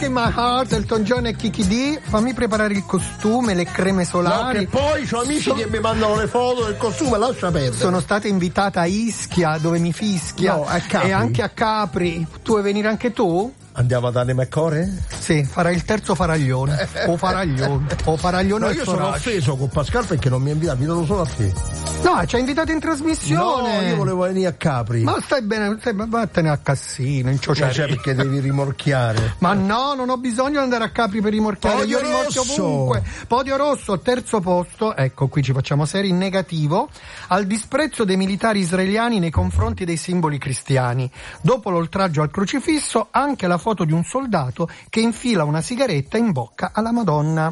Breaking My Heart, Elton John e Kiki D. Fammi preparare il costume, le creme solari. No, che poi c'ho amici che mi mandano le foto del costume, lascia perdere. Sono stata invitata a Ischia, dove mi fischia. No, a Capri. E anche a Capri. Tu vuoi venire anche tu? Andiamo ad Anemacore? Sì, farà il terzo faraglione. O faraglione No, o io sono Sorace. offeso con Pascal perché non mi ha invitato, mi dato solo a te. No, ci ha invitato in trasmissione. No, io volevo venire a Capri. Ma stai bene, vattene a Cassino, in Cioè, perché devi rimorchiare. Ma no, non ho bisogno di andare a Capri per rimorchiare. Podio Io rimorchio rosso. ovunque. Podio rosso, terzo posto. Ecco, qui ci facciamo seri, in negativo, al disprezzo dei militari israeliani nei confronti dei simboli cristiani. Dopo l'oltraggio al crocifisso, anche la foto di un soldato che infila una sigaretta in bocca alla Madonna.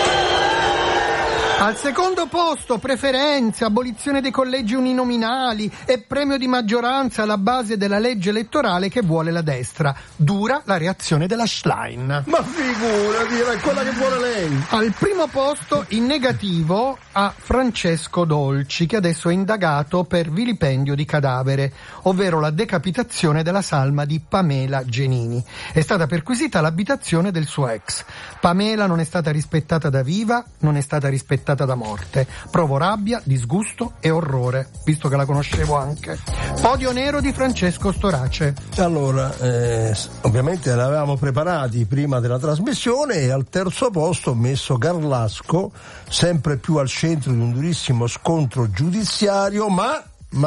Al secondo posto, preferenze, abolizione dei collegi uninominali e premio di maggioranza alla base della legge elettorale che vuole la destra. Dura la reazione della Schlein. Ma figurati, è quella che vuole lei. Al primo posto, in negativo, a Francesco Dolci, che adesso è indagato per vilipendio di cadavere, ovvero la decapitazione della salma di Pamela Genini. È stata perquisita l'abitazione del suo ex. Pamela non è stata rispettata da viva, non è stata rispettata da morte. Provo rabbia, disgusto e orrore, visto che la conoscevo anche. Podio nero di Francesco Storace. Allora, ovviamente l'avevamo preparati prima della trasmissione e al terzo posto ho messo Garlasco, sempre più al centro di un durissimo scontro giudiziario, ma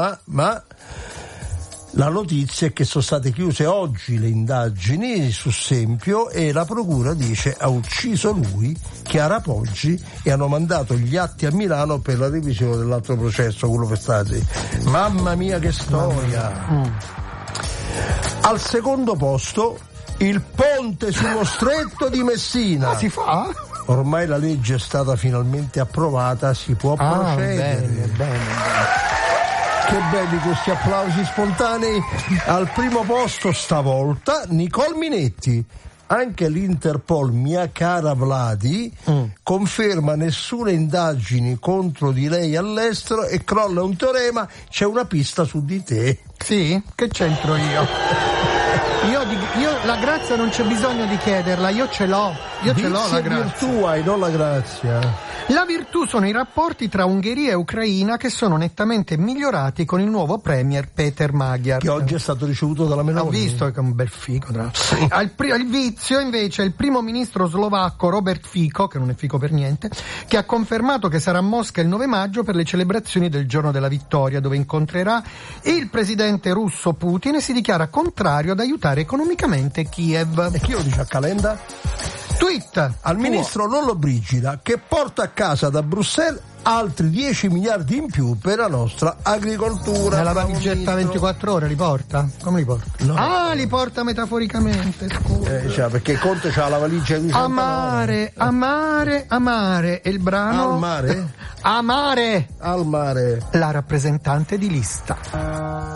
la notizia è che sono state chiuse oggi le indagini su Sempio e la procura dice ha ucciso lui, Chiara Poggi, e hanno mandato gli atti a Milano per la revisione dell'altro processo, quello per stati. Mamma mia che storia! Al secondo posto il ponte sullo stretto di Messina. Ma si fa? Ormai la legge è stata finalmente approvata, si può procedere. Bene. Che belli questi applausi spontanei. Al primo posto stavolta Nicole Minetti. Anche l'Interpol, mia cara Vladi, conferma nessuna indagine contro di lei all'estero e crolla un teorema, c'è una pista su di te. Sì? Che c'entro io? Io la grazia non c'è bisogno di chiederla, io ce l'ho la grazia. Virtù hai, non la grazia. La virtù sono i rapporti tra Ungheria e Ucraina che sono nettamente migliorati con il nuovo premier Peter Magyar. Che oggi è stato ricevuto dalla Meloni. Ho visto che è un bel fico. Al vizio invece il primo ministro slovacco Robert Fico, che non è fico per niente, che ha confermato che sarà a Mosca il 9 maggio per le celebrazioni del giorno della vittoria, dove incontrerà il presidente russo Putin e si dichiara contrario ad aiutare economicamente Kiev. E chi lo dice a Calenda? Tweet al ministro Lollobrigida, che porta a casa da Bruxelles altri 10 miliardi in più per la nostra agricoltura. Nella valigetta 24 ore li porta? Come li porta? No. Li porta metaforicamente, scusa. Cioè, perché Conte c'ha la valigia di amare e il brano al mare? amare Al mare, la rappresentante di lista.